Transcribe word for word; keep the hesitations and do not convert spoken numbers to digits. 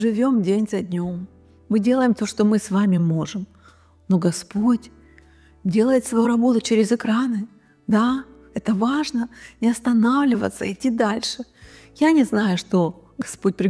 Живем день за днем. Мы делаем то, что мы с вами можем. Но Господь делает свою работу через экраны. Да, это важно. Не останавливаться, идти дальше. Я не знаю, что Господь приготовил